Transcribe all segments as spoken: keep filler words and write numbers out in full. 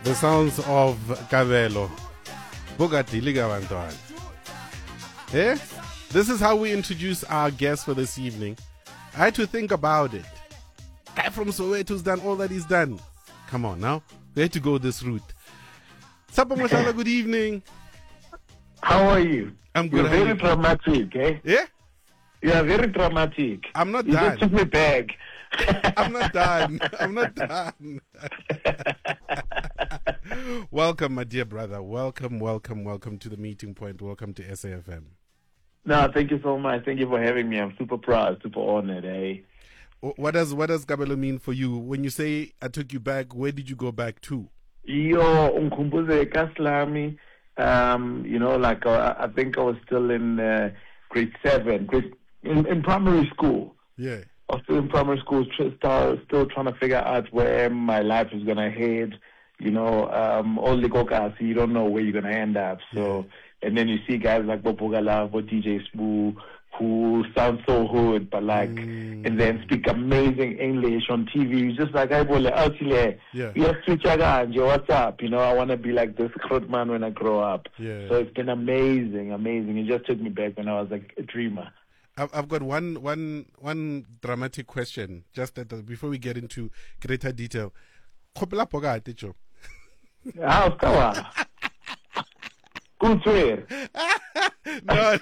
The sounds of Kabelo. Bogatili Gabantwana. Eh? This is how we introduce our guest for this evening. I had to think about it. Guy from Soweto's done all that he's done. Come on now. We had to go this route. Sapa Mashala, good evening. How are you? I'm good. You're very you? dramatic, eh? Yeah? You are very dramatic. I'm not you done. You just took me back. I'm not done. I'm not done. Welcome, my dear brother. Welcome, welcome, welcome to the meeting point. Welcome to S A F M. No, thank you so much. Thank you for having me. I'm super proud, super honored, eh? What does what does Kabelo mean for you? When you say I took you back, where did you go back to? Yo, umkhumbuze kaslami. Um, you know, like uh, I think I was still in uh, grade seven, grade in, in primary school. Yeah. I was still in primary school, still, still trying to figure out where my life is going to head. You know, um, all the coca, so you don't know where you're going to end up. So, yeah. And then you see guys like Bobo Galavo, D J Spoo, who sound so hood, but like, mm. and then speak amazing English on T V. You're just like, I will out here. Yes, switch again. What's up? You know, I want to be like this crowd man when I grow up. Yeah. So it's been amazing, amazing. It just took me back when I was like a dreamer. I've got one, one, one dramatic question. Just that before we get into greater detail. Kopela poga techo. How kawa? Good No,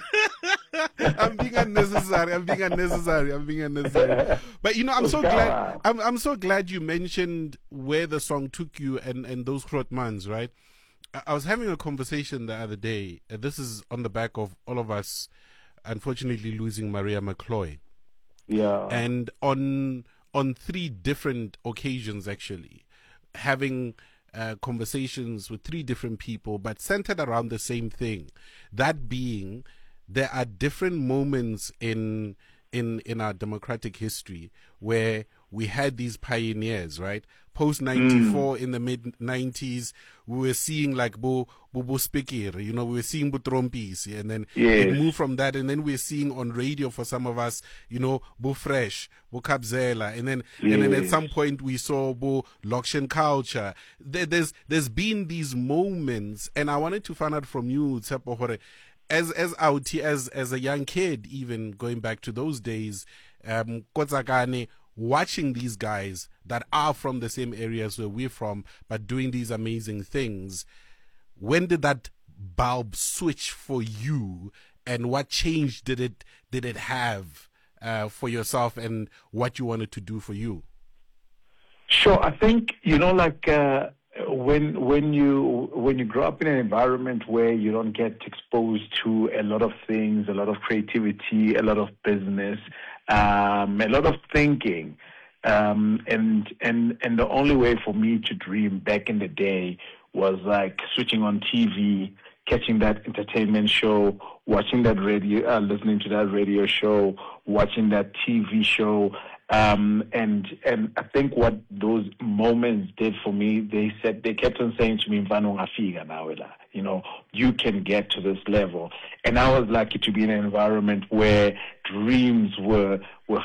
I'm being unnecessary. I'm being unnecessary. I'm being unnecessary. But you know, I'm so glad. I'm I'm so glad you mentioned where the song took you and and those Grootmans, right? I, I was having a conversation the other day. Uh, this is on the back of all of us, unfortunately, losing Maria McCloy. Yeah. And on on three different occasions, actually, having Uh, conversations with three different people, but centered around the same thing. That being, there are different moments in in in our democratic history where we had these pioneers, right? Post ninety-four, mm. in the mid nineties, we were seeing like Bo Bobo Spekir, you know, we were seeing Butrompis, and then yes. it moved from that, and then we're seeing on radio for some of us, you know, Bo Fresh, Bo Kabzela, and then yes. and then at some point we saw Bo Lokshen Culture. There, there's there's been these moments, and I wanted to find out from you, Tsepo Hore, as as out as as a young kid, even going back to those days, um, Kotsakane, watching these guys that are from the same areas where we're from, but doing these amazing things. When did that bulb switch for you, and what change did it did it have uh, for yourself, and what you wanted to do for you? Sure, I think you know, like uh, when when you when you grow up in an environment where you don't get exposed to a lot of things, a lot of creativity, a lot of business. Um, a lot of thinking, um, and and and the only way for me to dream back in the day was like switching on T V, catching that entertainment show, watching that radio, uh, listening to that radio show, watching that T V show, um, and and I think what those moments did for me, they said they kept on saying to me, "Mfana ungafika nawe la." You know, you can get to this level. And I was lucky to be in an environment where dreams were were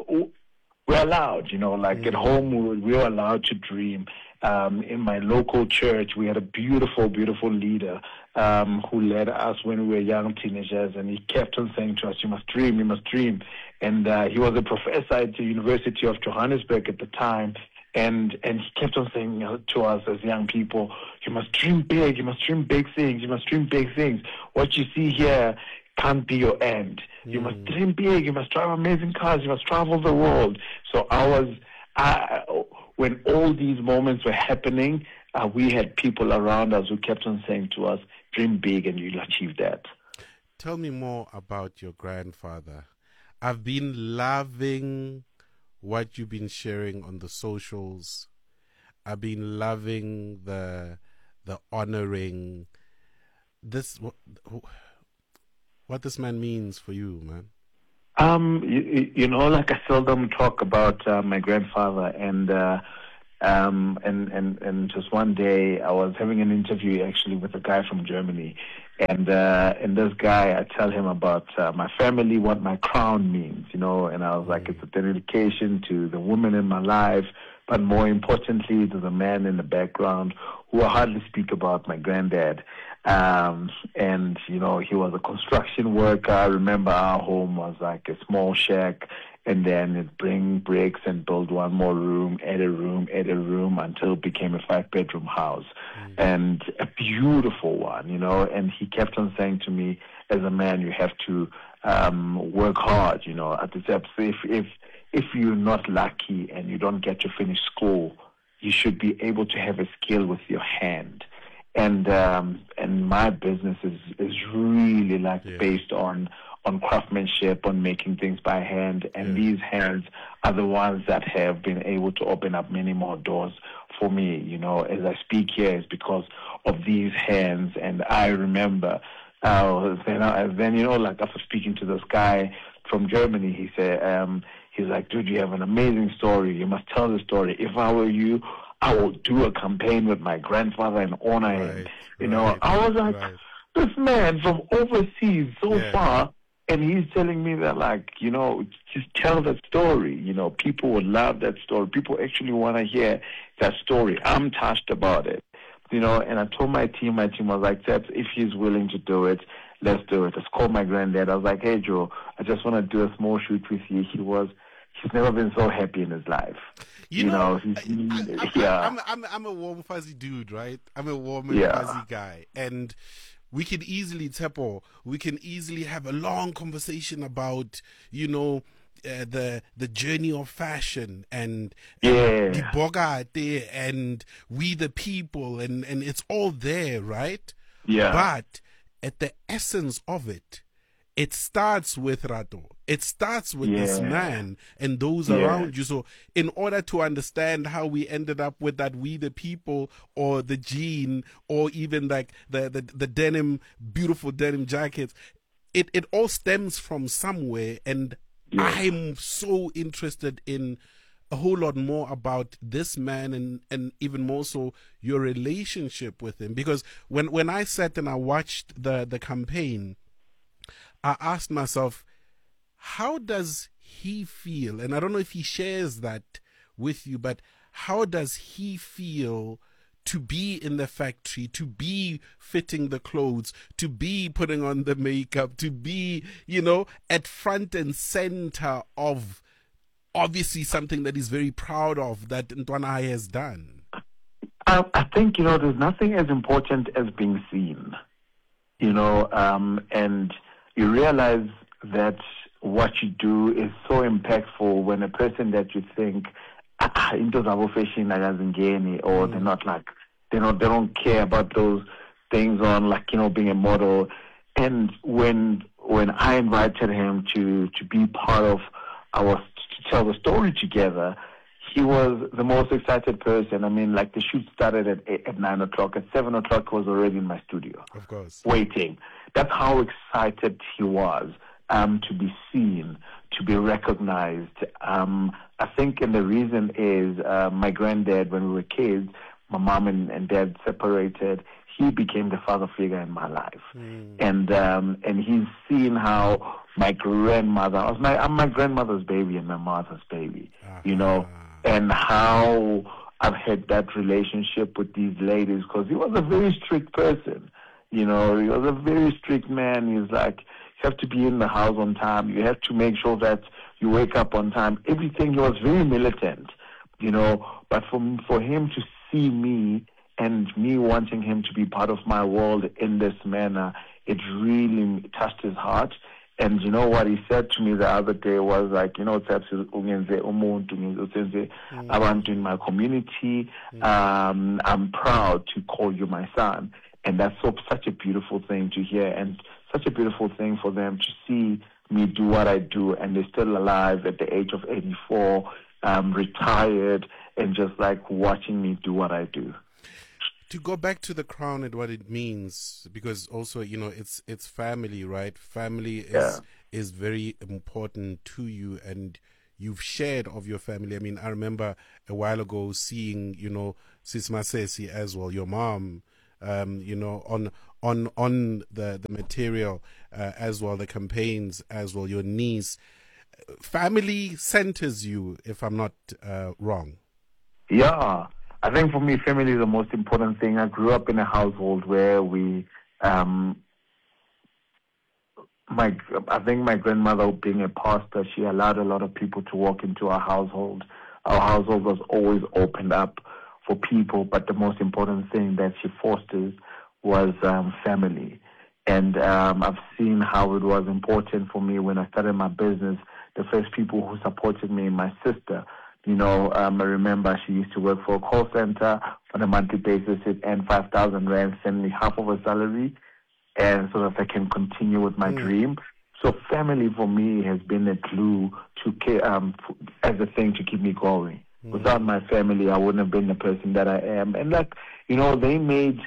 were allowed. You know, like mm-hmm. at home we were, we were allowed to dream. Um, in my local church, we had a beautiful, beautiful leader um, who led us when we were young teenagers, and he kept on saying to us, "You must dream, you must dream." And uh, he was a professor at the University of Johannesburg at the time. And and he kept on saying to us as young people, you must dream big, you must dream big things, you must dream big things. What you see here can't be your end. Mm. You must dream big, you must drive amazing cars, you must travel the world. So I was, I, when all these moments were happening, uh, we had people around us who kept on saying to us, dream big and you'll achieve that. Tell me more about your grandfather. I've been loving what you've been sharing on the socials. I've been loving the the honoring. This what, what this man means for you, man. Um, you, you know, like I seldom talk about uh, my grandfather, and uh, um, and and and just one day I was having an interview actually with a guy from Germany, and uh, and this guy, I tell him about uh, my family, what my crown means, you know, and I was like, it's a dedication to the women in my life, But more importantly, there's a man in the background who I hardly speak about, my granddad. Um, and, you know, he was a construction worker. I remember our home was like a small shack, and then it'd bring bricks and build one more room, add a room, add a room until it became a five-bedroom house. Mm. And a beautiful one, you know. And he kept on saying to me, as a man, you have to um, work hard, you know. At the steps, if, if, if you're not lucky and you don't get to finish school, you should be able to have a skill with your hand. And um, and my business is, is really like yeah. based on on craftsmanship, on making things by hand. And yeah. these hands are the ones that have been able to open up many more doors for me. You know, as I speak here, it's because of these hands. And I remember uh, then, uh, then you know, like after speaking to this guy from Germany, he said, um, he's like, dude, you have an amazing story. You must tell the story. If I were you, I will do a campaign with my grandfather and honor right, him. You right, know, I was like, right. this man from overseas so yeah. far, and he's telling me that, like, you know, just tell that story. You know, people would love that story. People actually want to hear that story. I'm touched about it. You know, and I told my team, my team was like, if he's willing to do it, let's do it. Let's call my granddad. I was like, hey, Joe, I just want to do a small shoot with you. He was, he's never been so happy in his life. You, you know, know he's, I, I, yeah. I'm, I'm, I'm a warm, fuzzy dude, right? I'm a warm and yeah. fuzzy guy. And we can easily, Tepo, we can easily have a long conversation about, you know, uh, the the journey of fashion and, yeah. and the Bogate and we the people, and, and it's all there, right? Yeah. But at the essence of it, it starts with Rato. It starts with yeah. this man and those yeah. around you. So in order to understand how we ended up with that we the people or the jean or even like the, the, the denim, beautiful denim jackets, it, it all stems from somewhere. And yeah. I'm so interested in a whole lot more about this man and, and even more so your relationship with him. Because when, when I sat and I watched the, the campaign, I asked myself, how does he feel? And I don't know if he shares that with you, but how does he feel to be in the factory, to be fitting the clothes, to be putting on the makeup, to be, you know, at front and center of obviously something that he's very proud of that Ntwana has done? I, I think, you know, there's nothing as important as being seen, you know, um, and you realize that what you do is so impactful when a person that you think ah, into the fashion or mm. they're not like they don't they don't care about those things on, like, you know, being a model. And when when I invited him to to be part of our to tell the story together, he was the most excited person. I mean, like, the shoot started at eight, at nine o'clock. At seven o'clock, he was already in my studio, of course, waiting. That's how excited he was um, to be seen, to be recognized. Um, I think, and the reason is uh, my granddad, when we were kids, my mom and, and dad separated. He became the father figure in my life, mm. and um, and he's seen how my grandmother, I was my I'm my grandmother's baby and my mother's baby, uh-huh. you know, and how I've had that relationship with these ladies, because he was a very strict person. You know, he was a very strict man. He's like, you have to be in the house on time. You have to make sure that you wake up on time. Everything. He was very militant, you know. But for for him to see me and me wanting him to be part of my world in this manner, it really touched his heart. And you know what he said to me the other day was like, you know, abantu in my community, um, I'm proud to call you my son. And that's so, such a beautiful thing to hear, and such a beautiful thing for them to see me do what I do, and they're still alive at the age of eighty-four, um, retired, and just like watching me do what I do. To go back to the crown and what it means, because also, you know, it's it's family, right? Family is yeah. is very important to you, and you've shared of your family. I mean, I remember a while ago seeing, you know, Sis Masesi as well, your mom, um, you know, on on on the the material uh, as well, the campaigns as well, your niece. Family centers you, if I'm not uh, wrong. Yeah, I think for me, family is the most important thing. I grew up in a household where we, um, my, I think my grandmother, being a pastor, she allowed a lot of people to walk into our household. Our household was always opened up for people, but the most important thing that she fosters was um, family. And um, I've seen how it was important for me when I started my business. The first people who supported me, my sister. You know, um, I remember she used to work for a call center on a monthly basis and five thousand rand, send me half of her salary, and so that I can continue with my mm. dream. So family for me has been a glue to um, as a thing to keep me going. Mm. Without my family, I wouldn't have been the person that I am. And like, you know, they made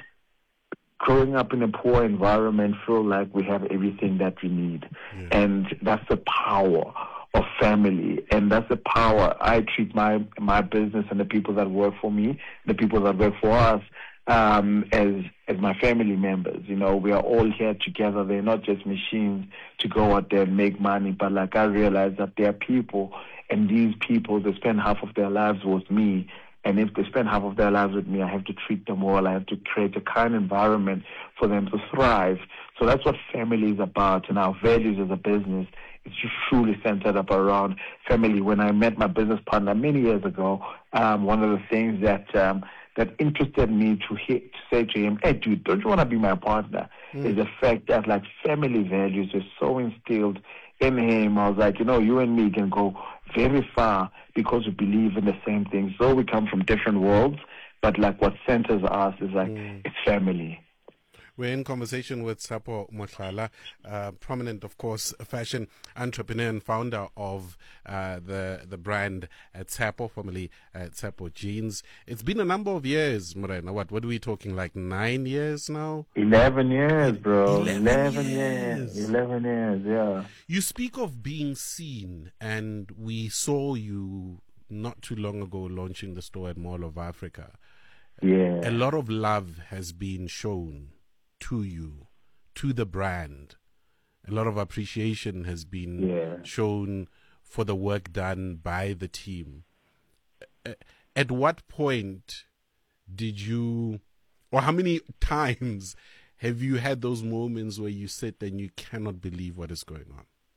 growing up in a poor environment feel like we have everything that we need. Yeah. And that's the power of family, and that's the power. I treat my my business and the people that work for me, the people that work for us, um, as as my family members. You know, we are all here together. They're not just machines to go out there and make money, but like I realize that they're people, and these people, they spend half of their lives with me. And if they spend half of their lives with me, I have to treat them well. I have to create a kind environment for them to thrive. So that's what family is about, and our values as a business. It's just truly centered up around family. When I met my business partner many years ago, um, one of the things that um, that interested me to, hit, to say to him, "Hey, dude, don't you want to be my partner?" Mm. is the fact that like family values are so instilled in him. I was like, you know, you and me can go very far because we believe in the same things. So we come from different worlds, but like what centers us is like mm. it's family. We're in conversation with Tshepo Mohlala, uh, prominent, of course, fashion entrepreneur and founder of uh, the the brand at Tshepo, formerly at Tshepo Jeans. It's been a number of years, Morena. What what are we talking, like nine years now? Eleven years, bro. Eleven, Eleven years. years. Eleven years, yeah. You speak of being seen, and we saw you not too long ago launching the store at Mall of Africa. Yeah. A lot of love has been shown to you, to the brand. A lot of appreciation has been yeah. shown for the work done by the team. At what point did you, or how many times have you had those moments where you sit and you cannot believe what is going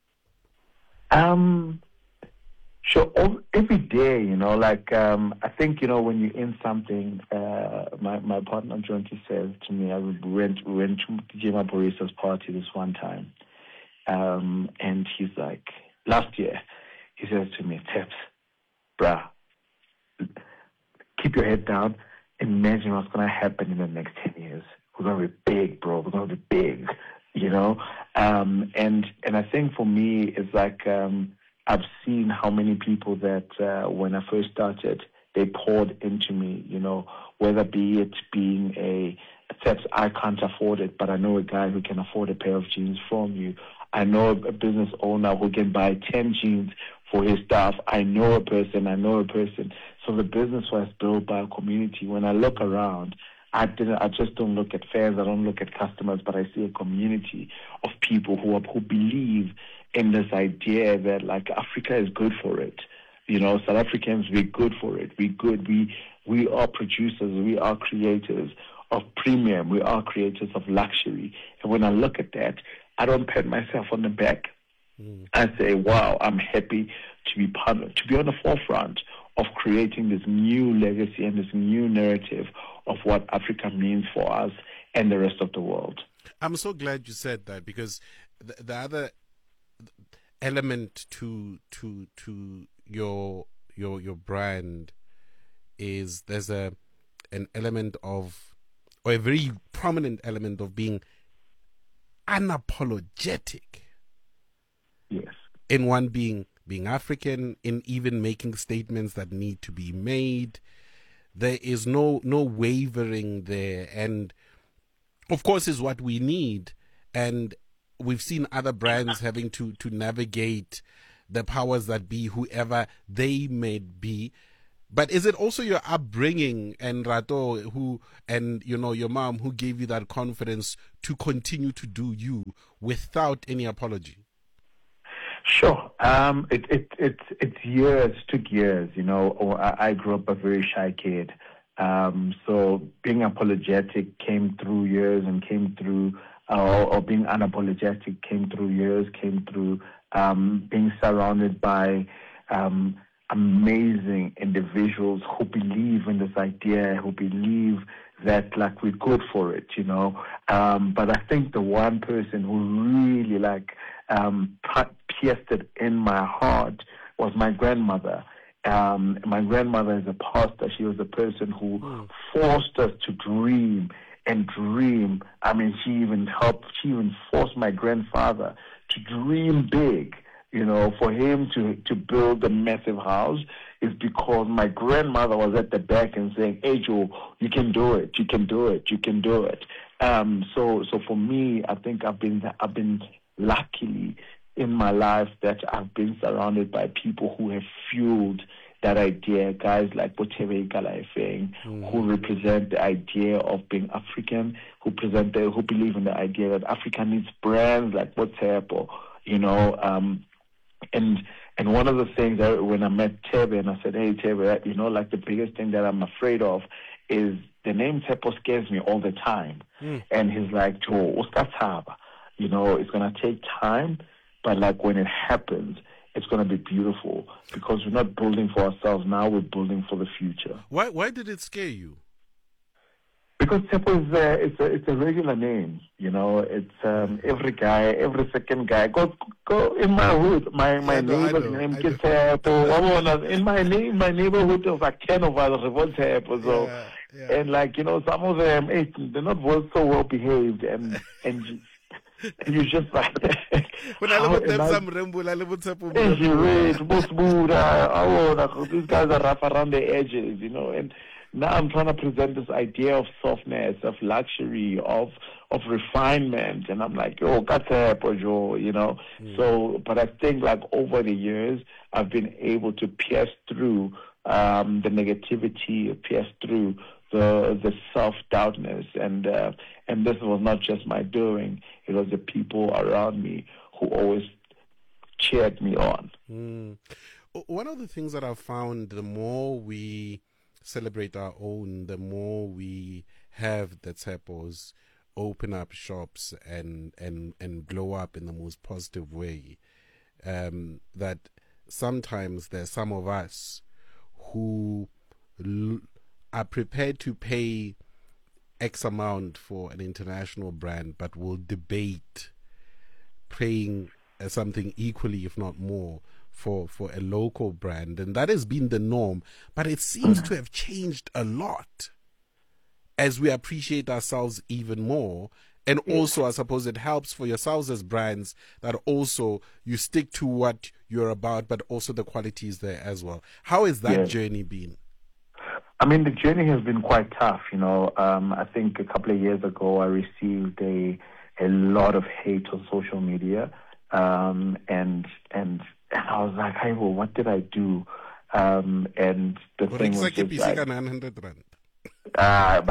on? Um, sure. Every day, you know, like um, I think, you know, when you're in something, uh, my my partner Jonty says to me, I went we went to Jima Borisa's party this one time, um, and he's like, last year, he says to me, "Teps, bruh, keep your head down. Imagine what's gonna happen in the next ten years. We're gonna be big, bro. We're gonna be big, you know." Um, and and I think for me, it's like. Um, I've seen how many people that uh, when I first started, they poured into me, you know, whether be it being a, perhaps I can't afford it, but I know a guy who can afford a pair of jeans from you. I know a business owner who can buy ten jeans for his staff. I know a person, I know a person. So the business was built by a community. When I look around, I didn't. I just don't look at fans. I don't look at customers, but I see a community of people who are, who believe in this idea that like Africa is good for it. You know, South Africans, we're good for it. We good. We we are producers. We are creators of premium. We are creators of luxury. And when I look at that, I don't pat myself on the back. Mm. I say, wow, I'm happy to be part of, to be on the forefront of creating this new legacy and this new narrative of what Africa means for us and the rest of the world. I'm so glad you said that, because the, the other element to to to your your your brand is there's a an element of, or a very prominent element of being unapologetic. Yes. In one being being African, in even making statements that need to be made. There is no no wavering there, and of course is what we need. And we've seen other brands having to to navigate the powers that be, whoever they may be. But is it also your upbringing and Rato who, and you know, your mom who gave you that confidence to continue to do you without any apology? Sure. Um, it, it, it, it's years, took years, you know. Oh, I, I grew up a very shy kid. Um, so being apologetic came through years and came through, uh, or, or being unapologetic came through years, came through um, being surrounded by um, amazing individuals who believe in this idea, who believe that like we're good for it, you know. Um, but I think the one person who really like um, pierced it in my heart was my grandmother. Um, my grandmother is a pastor. She was the person who mm. forced us to dream and dream. I mean, she even helped, she even forced my grandfather to dream big. You know, for him to, to build a massive house is because my grandmother was at the back and saying, "Hey, Joe, you can do it, you can do it, you can do it." Um, so, so for me, I think I've been, I've been luckily in my life that I've been surrounded by people who have fueled that idea. Guys like Bothebe Ikalaifeng, mm-hmm. who represent the idea of being African, who present, the, who believe in the idea that Africa needs brands like Bothebe, you know. Um, And and one of the things that when I met Tebe and I said, "Hey Tebe, you know, like the biggest thing that I'm afraid of is the name Tsepo scares me all the time." Mm. And he's like, "Joe, Uskataba, you know, it's gonna take time, but like when it happens, it's gonna be beautiful because we're not building for ourselves now; we're building for the future." Why why did it scare you? Because Tsepo is a, it's a it's a regular name, you know. It's um, every guy, every second guy. Go go in my hood. My my know, neighbor's name is Tsepo. In my name, my neighborhood was like ten of us revolt Tsepo. So yeah, yeah. and like you know, some of them hey, they're not well, so well behaved, and and you, and you just like. When I look at them, some Rembo, I look at Tsepo. These guys are rough around the edges, you know, and. Now I'm trying to present this idea of softness, of luxury, of of refinement, and I'm like, oh, Katsepo, you know. Mm. So, but I think like over the years, I've been able to pierce through um, the negativity, pierce through the the self-doubtness, and uh, and this was not just my doing; it was the people around me who always cheered me on. Mm. One of the things that I've found, the more we celebrate our own, the more we have the Tsepos open up shops and, and, and blow up in the most positive way, um, that sometimes there's some of us who l- are prepared to pay X amount for an international brand, but will debate paying uh, something equally, if not more, for for a local brand, and that has been the norm, but it seems to have changed a lot as we appreciate ourselves even more. And also, I suppose it helps for yourselves as brands that also you stick to what you're about, but also the quality is there as well. How has that yeah. journey been? I mean, the journey has been quite tough, you know. Um, I think a couple of years ago I received a a lot of hate on social media, um, and and And I was like, hey, well, what did I do? Um, and the what thing was just like, nine hundred rand. Ah,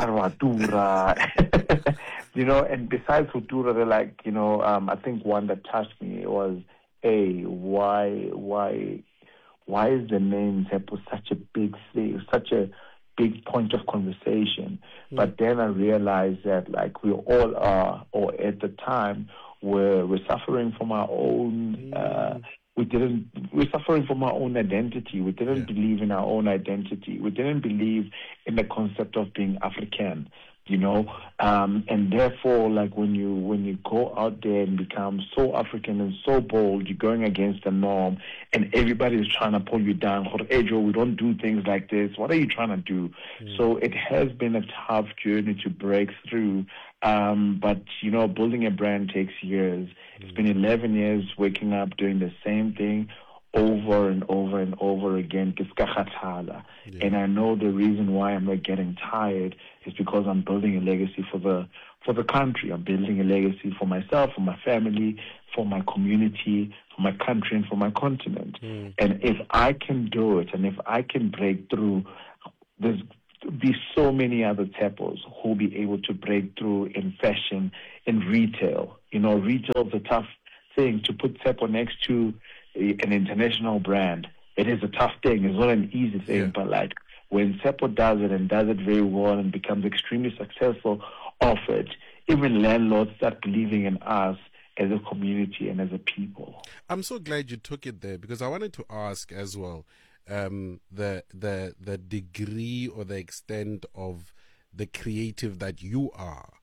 you know, and besides Hutura, they're like, you know, um, I think one that touched me was, hey, why, why, why is the name Tsepo such a big thing, such a big point of conversation? Mm. But then I realized that, like, we all are, or at the time, we're, we're suffering from our own. Mm. Uh, We didn't, we're suffering from our own identity. We didn't yeah. believe in our own identity. We didn't believe in the concept of being African, you know. Um, and therefore, like when you, when you go out there and become so African and so bold, you're going against the norm and everybody's trying to pull you down. Hey, Joe, we don't do things like this. What are you trying to do? Mm. So it has been a tough journey to break through. Um, but, you know, building a brand takes years. It's been eleven years waking up, doing the same thing over and over and over again. Yeah. And I know the reason why I'm not getting tired is because I'm building a legacy for the for the country. I'm building a legacy for myself, for my family, for my community, for my country, and for my continent. Mm. And if I can do it, and if I can break through, there's be so many other Tsepos who will be able to break through in fashion, in retail. You know, retail is a tough thing. To put Tsepo next to an international brand. It is a tough thing. It's not an easy thing, Yeah. but like when Tsepo does it and does it very well and becomes extremely successful of it, even landlords start believing in us as a community and as a people. I'm so glad you took it there, because I wanted to ask as well um, the the the degree or the extent of the creative that you are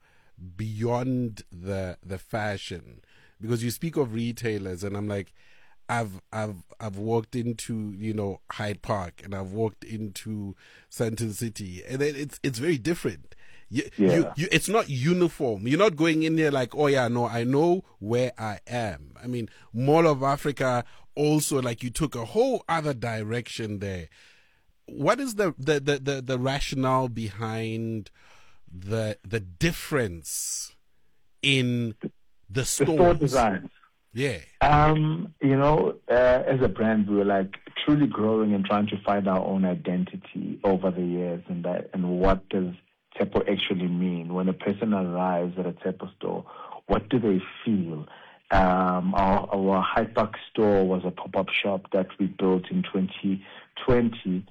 beyond the the fashion, because you speak of retailers and I'm like, I've I've I've walked into, you know, Hyde Park and I've walked into Sandton City, and then it's it's very different. You, Yeah. you, you, it's not uniform. You're not going in there like, oh yeah, no, I know where I am. I mean, Mall of Africa also, like, you took a whole other direction there. What is the the the, the, the rationale behind the the difference in the The stores? store designs. Yeah. Um, you know, uh, as a brand, we were like truly growing and trying to find our own identity over the years, and that, and what does Tsepo actually mean when a person arrives at a Tsepo store? What do they feel? Um, our, our Hyde Park store was a pop-up shop that we built in twenty twenty,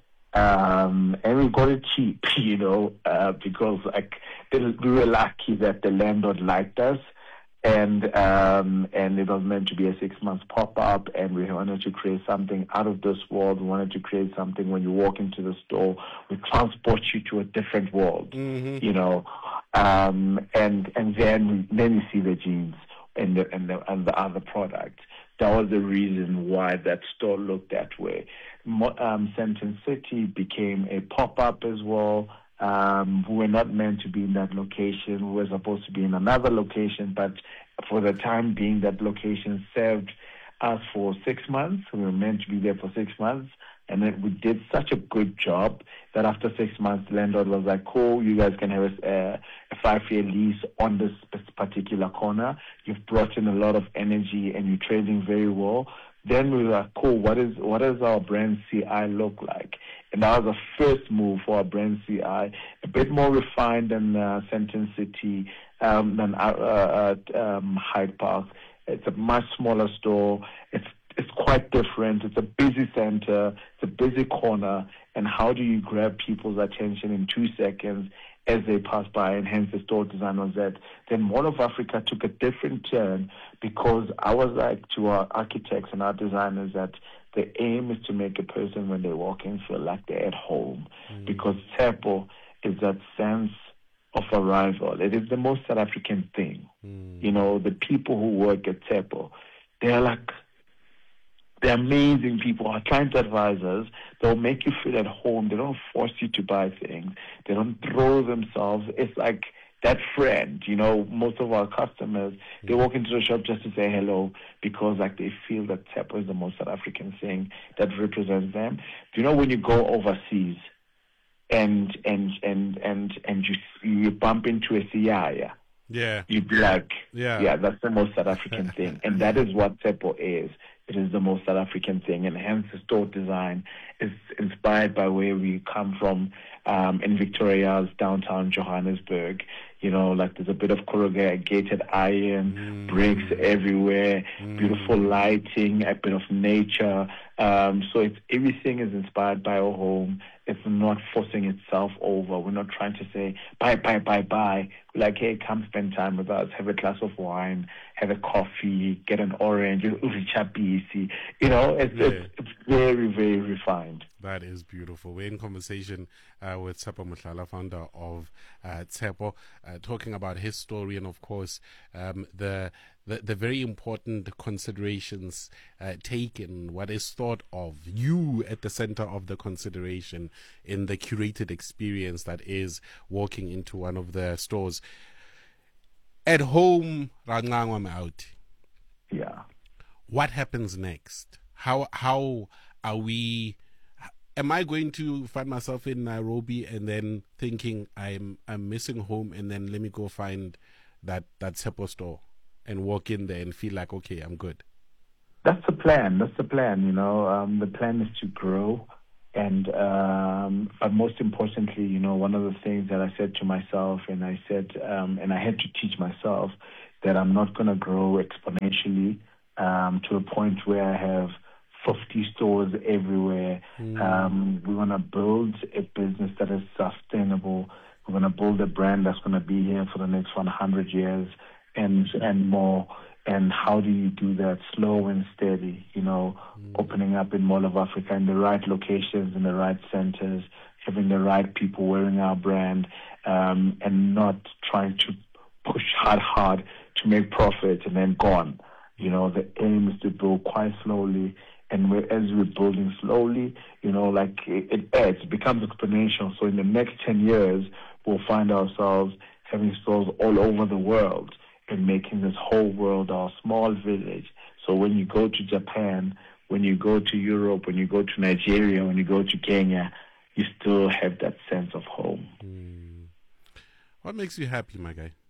um, and we got it cheap, you know, uh, because like we were lucky that the landlord liked us. And um, and it was meant to be a six month pop up, and we wanted to create something out of this world. We wanted to create something when you walk into the store, we transport you to a different world, Mm-hmm. you know. Um, and and then then you see the jeans and the and the and the other products. That was the reason why that store looked that way. Mo- Um, Sandton City became a pop up as well. Um, we were not meant to be in that location. We were supposed to be in another location, but for the time being, that location served us for six months. We were meant to be there for six months. And then we did such a good job that after six months, the landlord was like, cool, you guys can have a, a five-year lease on this particular corner. You've brought in a lot of energy and you're trading very well. Then we were like, cool, what is what does our brand C I look like? And that was the first move for our brand C I, a bit more refined than uh, Sandton City, um, than uh, uh, um, Hyde Park. It's a much smaller store. It's it's quite different. It's a busy center. It's a busy corner. And how do you grab people's attention in two seconds as they pass by? And hence the store design was that. Then Mall of Africa took a different turn, because I was like to our architects and our designers that the aim is to make a person when they walk in feel like they're at home, mm. because Tsepo is that sense of arrival. It is the most South African thing. Mm. You know, the people who work at Tsepo, they're like, they're amazing people. Our client advisors, they'll make you feel at home. They don't force you to buy things. They don't throw themselves. It's like that friend, you know, most of our customers, they walk into the shop just to say hello, because like they feel that Tsepo is the most South African thing that represents them. Do you know when you go overseas and and and and and you you bump into a Siyaya? Yeah. You'd be like, yeah, yeah, that's the most South African thing. And that is what Tsepo is. It is the most South African thing. And hence the store design is inspired by where we come from, um, in Victoria's downtown Johannesburg. You know, like there's a bit of corrugated iron, mm. bricks everywhere, mm. beautiful lighting, a bit of nature. Um, so it's, everything is inspired by our home. It's not forcing itself over. We're not trying to say, bye, bye, bye, bye. We're like, hey, come spend time with us. Have a glass of wine, have a coffee, get an orange, you know, it's, yeah. it's, it's very, very refined. That is beautiful. We're in conversation uh, with Tsepo Mohlala, founder of uh, Tsepo, uh, talking about his story and, of course, um, the, the the very important considerations uh, taken, what is thought of, you at the center of the consideration in the curated experience that is walking into one of the stores. At home, Rangangwa out. Yeah. What happens next? How how are we? Am I going to find myself in Nairobi and then thinking I'm I'm missing home, and then let me go find that that Tsepo store and walk in there and feel like, okay, I'm good? That's the plan. That's the plan. You know, um, the plan is to grow, and um, but most importantly, you know, one of the things that I said to myself, and I said, um, and I had to teach myself that I'm not going to grow exponentially um, to a point where I have fifty stores everywhere. Mm. Um, we want to build a business that is sustainable. We're going to build a brand that's going to be here for the next one hundred years and and more. And how do you do that? Slow and steady, you know, mm. opening up in Mall of Africa in the right locations, in the right centers, having the right people wearing our brand, um, and not trying to push hard, hard to make profit and then gone. You know, the aim is to build quite slowly. And we're, as we're building slowly, you know, like it, it adds, it becomes exponential. So in the next ten years, we'll find ourselves having stores all over the world and making this whole world our small village. So when you go to Japan, when you go to Europe, when you go to Nigeria, when you go to Kenya, you still have that sense of home. Mm. What makes you happy, my guy?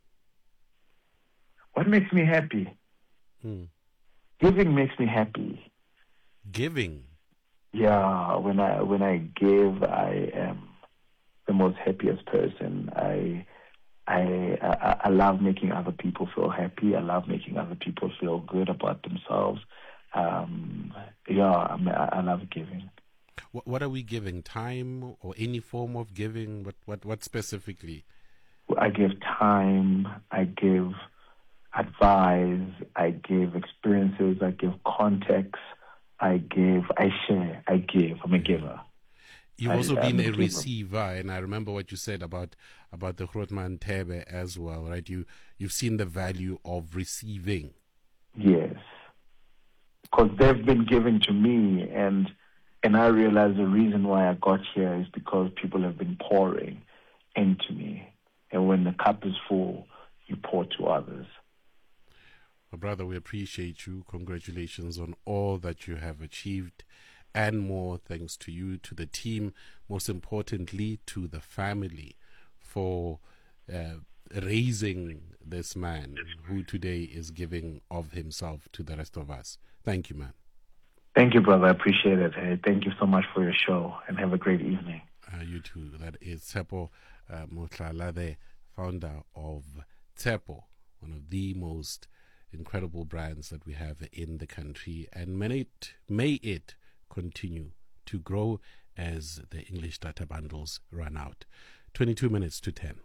What makes me happy? Mm. Giving makes me happy. Giving? Yeah, when I when I give, I am the most happiest person. I I, I I love making other people feel happy. I love making other people feel good about themselves. Um, yeah, I, mean, I, I love giving. What, what are we giving? Time or any form of giving? What what what specifically? I give time. I give advice. I give experiences. I give context. I give. I share. I give. I'm a giver. You've also I, been a, a receiver, and I remember what you said about about the Grootman Tebe as well, right? You you've seen the value of receiving. Yes, because they've been giving to me, and and I realize the reason why I got here is because people have been pouring into me, and when the cup is full, you pour to others. My brother, we appreciate you. Congratulations on all that you have achieved. And more thanks to you, to the team, most importantly to the family for uh, raising this man who today is giving of himself to the rest of us. Thank you, man. Thank you, brother. I appreciate it. Hey, thank you so much for your show, and have a great evening. Uh, you too. That is Tshepo uh, Motlala, the founder of Tshepo, one of the most incredible brands that we have in the country. And may it, may it continue to grow as the English data bundles run out. twenty-two minutes to ten.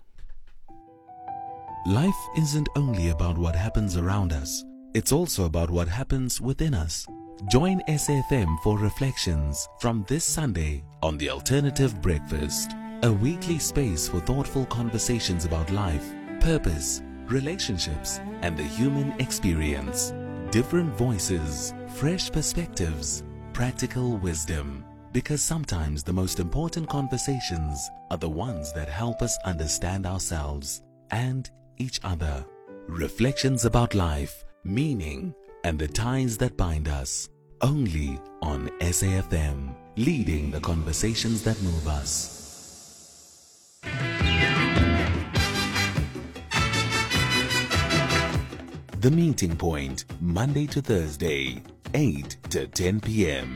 Life isn't only about what happens around us, it's also about what happens within us. Join S A F M for Reflections from this Sunday on The Alternative Breakfast, a weekly space for thoughtful conversations about life, purpose, relationships, and the human experience. Different voices, fresh perspectives, practical wisdom, because sometimes the most important conversations are the ones that help us understand ourselves and each other. Reflections about life, meaning, and the ties that bind us. Only on S A F M, leading the conversations that move us. The Meeting Point, Monday to Thursday, eight to ten p.m.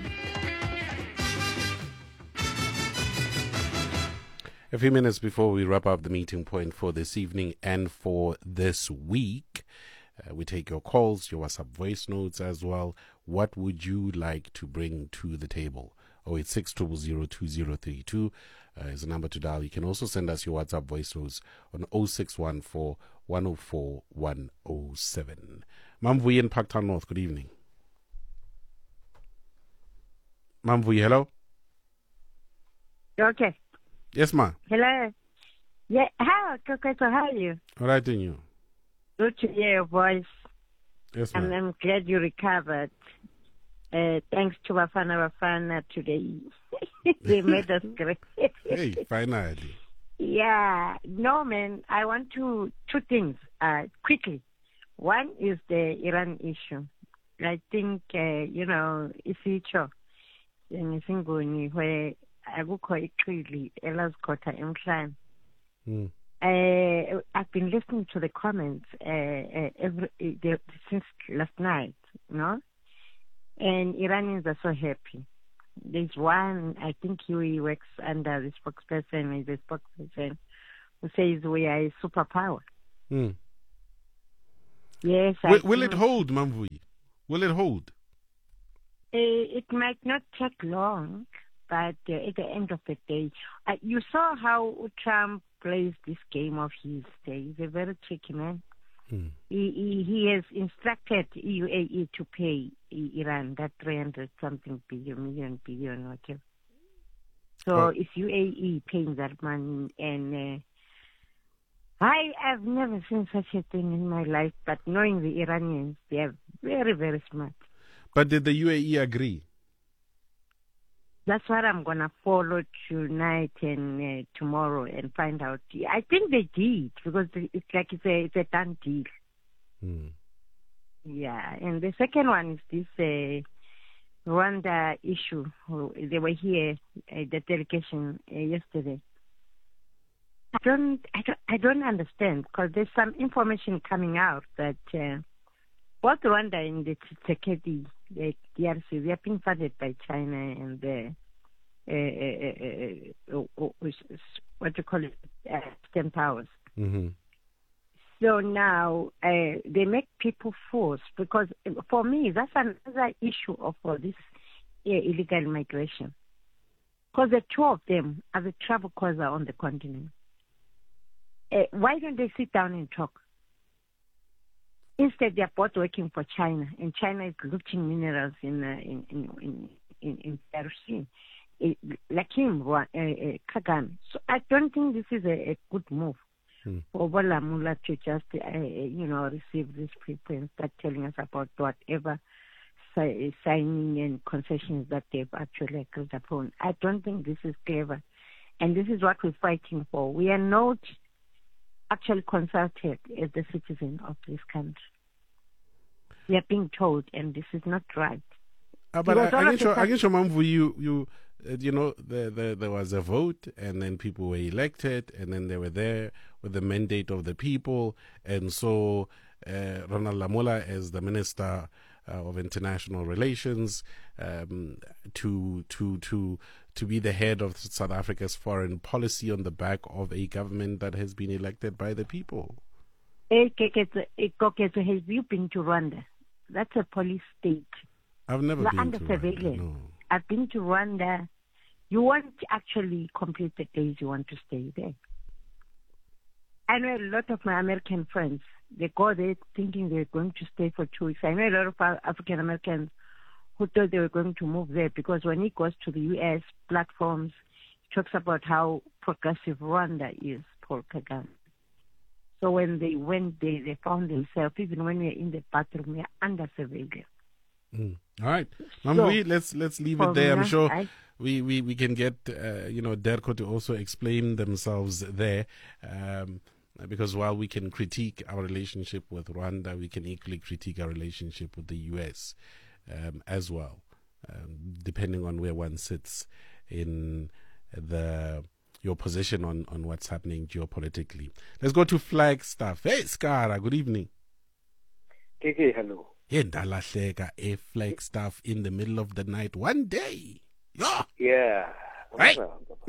A few minutes before we wrap up the Meeting Point for this evening and for this week, uh, we take your calls, your WhatsApp voice notes as well. What would you like to bring to the table? oh eight six, zero zero zero, two zero three two uh, is the number to dial. You can also send us your WhatsApp voice notes on oh six one four, one oh four, one oh seven. Mamvuyi in Parktown North, good evening. Mamvuyi, hello? You okay? Yes, ma. Hello. Yeah, how, Kokoto, how are you? All right, and you? Good to hear your voice. Yes, and ma'am. I'm glad you recovered. Uh, thanks to Bafana Bafana today. They made us great. Hey, finally. Yeah. No, man, I want to, two things, uh, quickly. One is the Iran issue. I think, uh, you know, isicho, ngisingoni where akukho iqili elazikhoda emhlane. Mm. Uh, I've been listening to the comments uh, uh, every uh, since last night, you know, and Iranians are so happy. There's one, I think he works under the spokesperson, is a spokesperson, who says we are a superpower. Mm. Yes, Will, I will it think, hold, Mamvuyi? Will it hold? Uh, it might not take long, but uh, at the end of the day, uh, you saw how Trump plays this game of his. Uh, he's a very tricky man. Hmm. He, he he has instructed U A E to pay Iran that three hundred something billion, million, billion, whatever. So oh. If U A E paying that money, and uh, I have never seen such a thing in my life, but knowing the Iranians, they are very, very smart. But did the U A E agree? That's what I'm going to follow tonight and uh, tomorrow and find out. I think they did, because it's like it's a, it's a done deal. Hmm. Yeah, and the second one is this uh, Rwanda issue. They were here, uh, the delegation, uh, yesterday. I don't, I don't, I don't understand, because there's some information coming out that uh, both Rwanda and the Tshisekedi, the D R C, they are being funded by China and the uh, uh, uh, uh, what do you call it, uh, stem powers. Mm-hmm. So now uh, they make people force, because for me that's another issue of uh, this uh, illegal migration, because the two of them are the trouble causer on the continent. Uh, why don't they sit down and talk? Instead, they are both working for China, and China is looting minerals in uh, in in in in, in Peru, like him, uh, uh, Kagame. So I don't think this is a, a good move hmm. for Bola Mula to just uh, you know receive these people and start telling us about whatever si- signing and concessions that they've actually agreed upon. I don't think this is clever, and this is what we're fighting for. We are not actually consulted as the citizen of this country. We are being told, and this is not right. Uh, but I, I, guess your, I guess your mom, you, you, uh, you know, the, the, there was a vote, and then people were elected, and then they were there with the mandate of the people, and so uh, Ronald Lamola, as the Minister uh, of International Relations, um, to to to to be the head of South Africa's foreign policy on the back of a government that has been elected by the people. Have you been to Rwanda? That's a police state. I've never You're been under to surveillance. Rwanda, no. I've been to Rwanda. You won't actually complete the days you want to stay there. I know a lot of my American friends, they go there thinking they're going to stay for two weeks. I know a lot of African Americans who thought they were going to move there, because when he goes to the U S platforms, he talks about how progressive Rwanda is, Paul Kagame. So when they went there, they found themselves, even when we are in the bathroom, we are under surveillance. Mm. All right. Mamvi, so, let's let's leave it there. I'm sure I, we, we, we can get, uh, you know, Derko to also explain themselves there. Um, because while we can critique our relationship with Rwanda, we can equally critique our relationship with the U S um, as well, um, depending on where one sits in the your position on, on what's happening geopolitically. Let's go to Flagstaff. Hey, Skara, good evening. K K, hello. Yendalahleka a Flagstaff in the middle of the night one day. Yeah. Yeah. Right.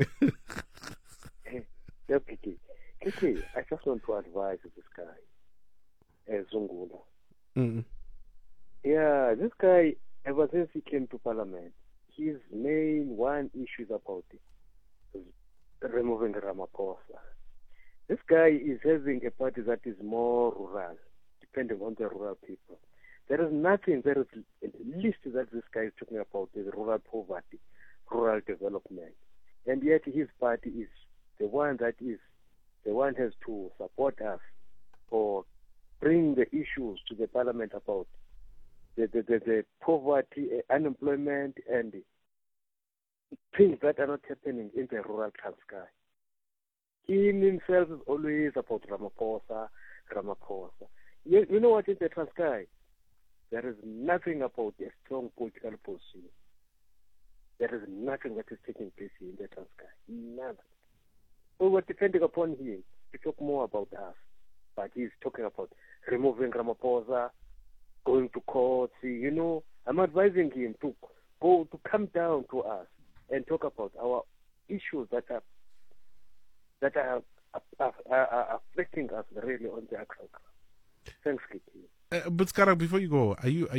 Yeah, K K. K K, I just want to advise this guy, uh, Zungula. Mm-hmm. Yeah, this guy, ever since he came to Parliament, his main one issue is about it. Removing Ramaphosa. This guy is having a party that is more rural, depending on the rural people. There is nothing, there is least that this guy is talking about is rural poverty, rural development. And yet his party is the one that is, the one has to support us or bring the issues to the Parliament about the, the, the, the poverty, unemployment, and things that are not happening in the rural Transkei. He himself is always about Ramaphosa, Ramaphosa. You, you know what is the Transkei? There is nothing about a strong political position. There is nothing that is taking place in the Transkei. None. So we're depending upon him to talk more about us. But he's talking about removing Ramaphosa, going to court. You know, I'm advising him to go to come down to us and talk about our issues that are that are, are, are, are affecting us really on the actual ground. Thanks, Kitty. Uh, but Skara, before you go, are you? Are